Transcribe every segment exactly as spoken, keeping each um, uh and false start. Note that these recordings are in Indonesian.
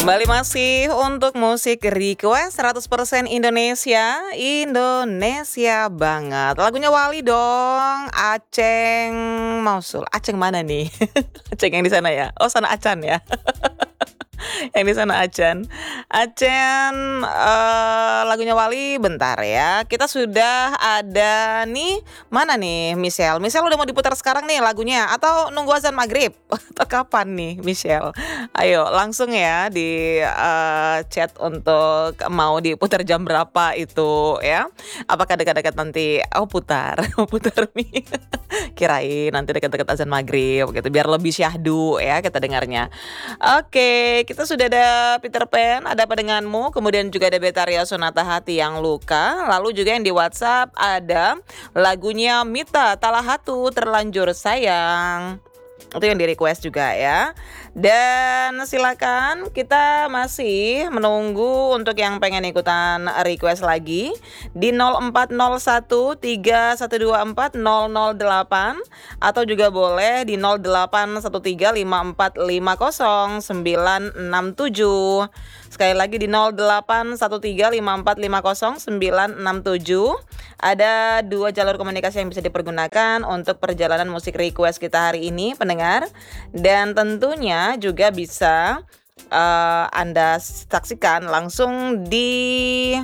Kembali masih untuk musik request seratus persen Indonesia, Indonesia banget. Lagunya Wali dong, Aceng Mausul. Aceng mana nih? Aceng yang di sana ya? Oh, sana Acan ya. Yang di sana Acan. Acan eh, lagunya Wali bentar ya. Kita sudah ada nih, mana nih Michelle? Michelle udah mau diputar sekarang nih lagunya atau nunggu azan maghrib? Atau kapan nih Michelle? Ayo langsung ya di eh, chat untuk mau diputar jam berapa itu ya. Apakah dekat-dekat nanti oh putar, oh putar nih. Kirain nanti dekat-dekat azan maghrib gitu biar lebih syahdu ya kita dengarnya. Oke, kita sudah ada Peter Pan, ada apa denganmu? Kemudian juga ada Betaria Sonata Hati yang Luka. Lalu juga yang di WhatsApp ada lagunya Mita Talahatu Terlanjur Sayang. Itu yang di request juga ya. Dan silakan kita masih menunggu untuk yang pengen ikutan request lagi di nol empat nol satu tiga satu dua empat nol nol delapan atau juga boleh di nol delapan satu tiga lima empat lima nol sembilan enam tujuh. Sekali lagi di nol delapan satu tiga lima empat lima nol sembilan enam tujuh. Ada dua jalur komunikasi yang bisa dipergunakan untuk perjalanan musik request kita hari ini pendengar. Dan tentunya juga bisa uh, Anda saksikan langsung di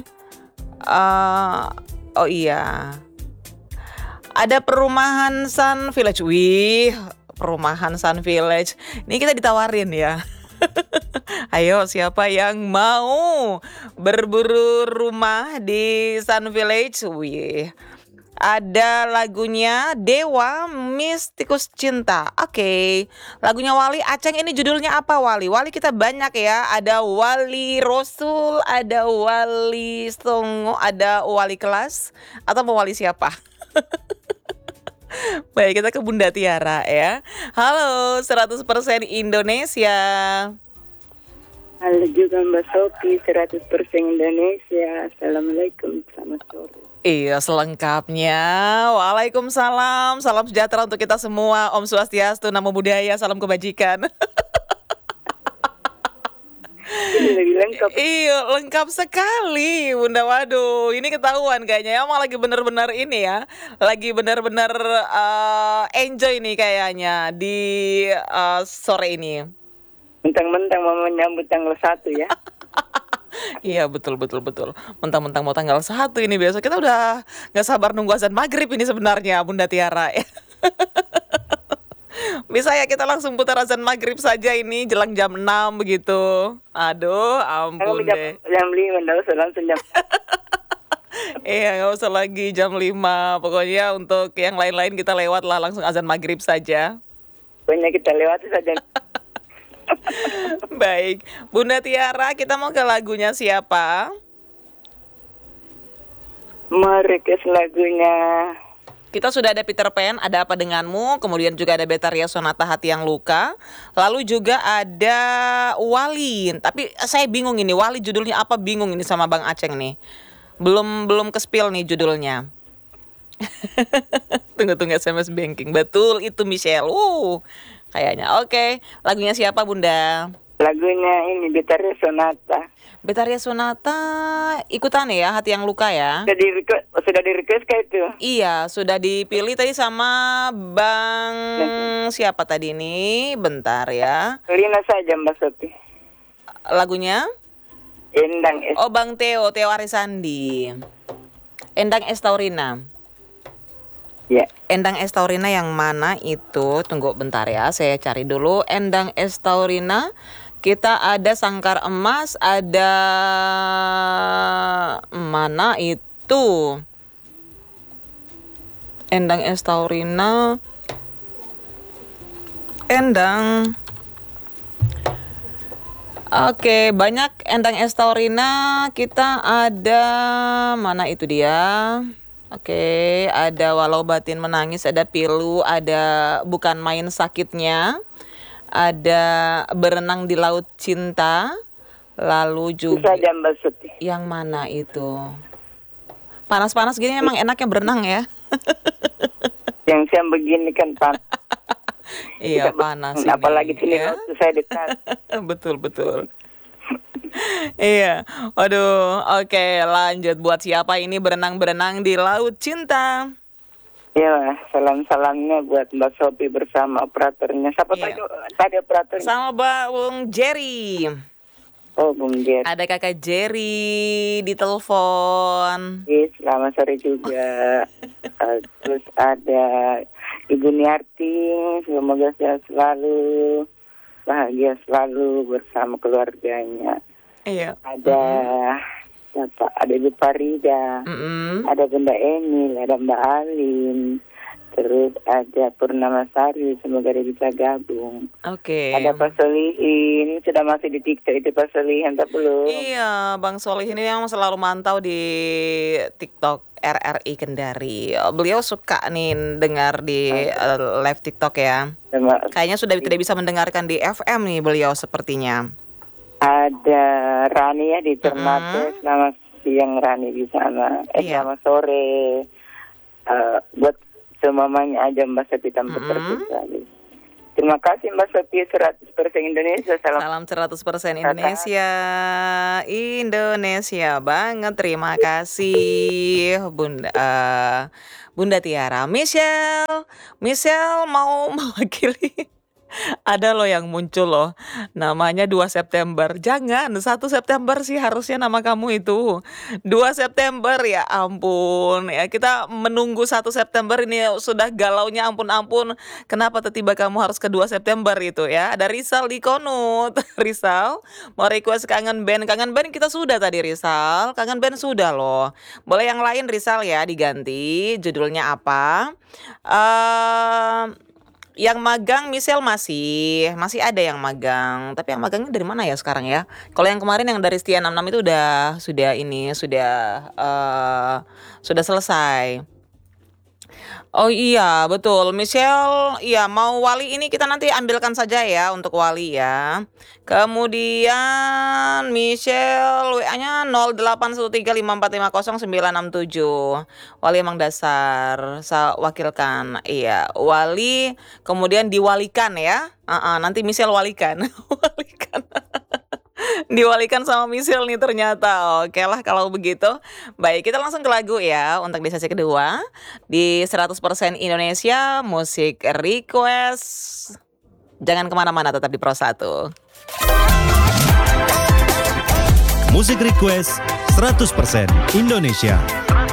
uh, oh iya ada perumahan Sun Village. Wih, perumahan Sun Village. Ini kita ditawarin ya. Ayo siapa yang mau berburu rumah di Sun Village? Wih, ada lagunya Dewa Mistikus Cinta. Oke, okay. Lagunya Wali. Aceng ini judulnya apa Wali? Wali kita banyak ya. Ada Wali Rosul, ada Wali Songo, ada Wali Kelas. Atau mau Wali siapa? Baik, kita ke Bunda Tiara ya. Halo, seratus persen Indonesia. Halo juga Mbak Sophie, seratus persen Indonesia. Assalamualaikum, selamat sore. Iya, selengkapnya. Waalaikumsalam. Salam sejahtera untuk kita semua. Om Swastiastu, Namo Buddhaya, salam kebajikan. Ini lagi lengkap. Iya, lengkap sekali, Bunda. Waduh, ini ketahuan kayaknya. Emang lagi benar-benar ini ya. Lagi benar-benar uh, enjoy nih kayaknya di uh, sore ini. Mentang-mentang mau menyambut tanggal satu ya. Iya, betul betul betul. Mentang-mentang mau tanggal satu ini biasa kita udah nggak sabar nunggu azan maghrib ini sebenarnya, Bunda Tiara. Bisa ya kita langsung putar azan maghrib saja ini jelang jam enam begitu. Aduh, ampun jam, deh. Jam lima, nggak usah langsung jam. Iya, nggak usah lagi jam lima. Pokoknya untuk yang lain-lain kita lewat lah langsung azan maghrib saja. Pokoknya kita lewati saja. Baik, Bunda Tiara, kita mau ke lagunya siapa? Mari ke lagunya. Kita sudah ada Peter Pan, ada apa denganmu? Kemudian juga ada Betaria Sonata Hati yang Luka. Lalu juga ada Wali. Tapi saya bingung ini, Wali judulnya apa? Bingung ini sama Bang Aceng nih. Belum belum ke-spill nih judulnya. Tunggu-tunggu S M S banking. Betul itu Michelle. Uh, kayaknya. Oke, okay. Lagunya siapa Bunda? Lagunya ini Betaria Sonata. Betaria Sonata ikutan ya Hati yang Luka ya. Sudah di request, sudah di request kayak itu. Iya, sudah dipilih tadi sama Bang siapa tadi ini? Bentar ya. Lina saja Mbak Sophie. Lagunya? Endang Es. Oh, Bang Theo, Theo Arisandi. Endang Estaurina. Ya. Endang Estaurina yang mana itu? Tunggu bentar ya, saya cari dulu. Endang Estaurina. Kita ada Sangkar Emas, ada mana itu? Endang Estaurina. Endang. Oke, banyak Endang Estaurina. Kita ada mana itu dia? Oke, ada Walau Batin Menangis, ada Pilu, ada Bukan Main Sakitnya. Ada Berenang di Laut Cinta. Lalu juga saja, Mbak Suti. Yang mana itu? Panas-panas gini emang enaknya berenang ya. Yang siang begini kan panas. Iya, panas ini. Apalagi sini ya. waktu saya dekat. Betul betul. Iya. Waduh, oke lanjut. Buat siapa ini berenang-berenang di laut cinta? Ya, salam-salamnya buat Mbak Sophie bersama operatornya. Siapa Iya. tadi, tadi operatornya? Sama Bung Jerry. Oh, Bung Jer. Ada Kakak Jerry di telepon. Yes, selamat sore juga. Uh, terus ada Ibu Niarti, semoga sehat selalu, bahagia selalu bersama keluarganya. Iya. Ada siapa? Ada Ibu Farida, Mm-mm. ada Bunda Emil, ada Mbak Alin, terus ada Purnama Sari, semoga dia bisa gabung. Oke. Ada Pak Solihin, sudah masih di TikTok itu Pak Solihin, tak belum? Iya, Bang Solih ini yang selalu mantau di TikTok R R I Kendari. Beliau suka nih dengar di uh, live TikTok ya. Sama- Kayaknya sudah tidak bisa mendengarkan di F M nih beliau sepertinya. Ada Rani ya di Ternate, selamat siang Rani di sana. Eh, Iya. selamat sore. Eh, buat semuanya aja Mbak Sophie tanpa Mm-mm. terpisah. Terima kasih Mbak Sophie, seratus persen Indonesia. Salam. Salam seratus persen Indonesia. Indonesia banget. Terima kasih Bunda eh, Bunda Tiara. Michelle, Michelle mau mewakili. Ada loh yang muncul loh, namanya dua September. Jangan, satu September sih harusnya nama kamu itu. dua September, ya ampun. Ya kita menunggu satu September ini sudah galaunya ampun-ampun. Kenapa tiba-tiba kamu harus ke dua September itu ya? Ada Rizal di Konut. Rizal mau request kangen band. Kangen band kita sudah tadi Rizal. Kangen band sudah loh. Boleh yang lain Rizal ya diganti. Judulnya apa? Eh Yang magang Michelle masih masih ada yang magang, tapi yang magangnya dari mana ya sekarang ya? Kalau yang kemarin yang dari Setia enam puluh enam itu udah sudah ini sudah eh sudah selesai. Oh iya betul Michelle, iya mau Wali ini kita nanti ambilkan saja ya untuk Wali ya. Kemudian Michelle W A-nya nol delapan satu tiga lima empat lima nol sembilan enam tujuh. Wali emang dasar, saya wakilkan. Iya, Wali kemudian diwalikan ya. Uh-uh, nanti Michelle walikan. Walikan. Diwalikan sama Michelle nih ternyata. Oke lah kalau begitu. Baik, kita langsung ke lagu ya untuk di sesi kedua di seratus persen Indonesia Musik Request. Jangan kemana-mana, tetap di Pro satu. Musik Request seratus persen Indonesia.